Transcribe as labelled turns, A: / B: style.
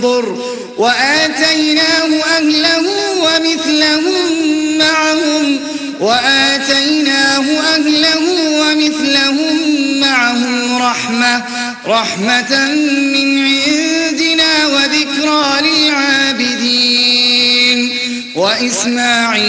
A: وآتيناه أهله ومثلهم معهم رحمة من عندنا وذكرى للعابدين. وإسماعيل